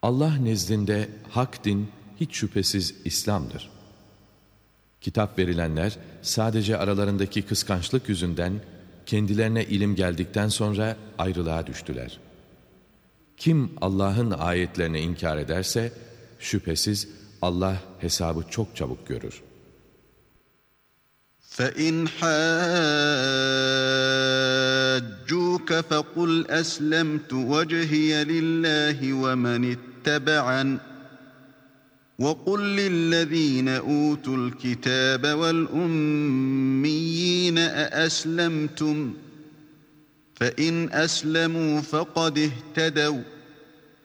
Allah nezdinde hak din hiç şüphesiz İslam'dır. Kitap verilenler sadece aralarındaki kıskançlık yüzünden kendilerine ilim geldikten sonra ayrılığa düştüler. Kim Allah'ın ayetlerini inkar ederse şüphesiz Allah hesabı çok çabuk görür. فَإِنْ حَاجُّوكَ فَقُلْ أَسْلَمْتُ وَجْهِيَ لِلَّهِ وَمَنِ اتَّبَعَنِ وَقُلْ لِلَّذِينَ أُوتُوا الْكِتَابَ وَالْأُمِّيِّينَ أَأَسْلَمْتُمْ فَإِنْ أَسْلَمُوا فَقَدِ اهْتَدَوْا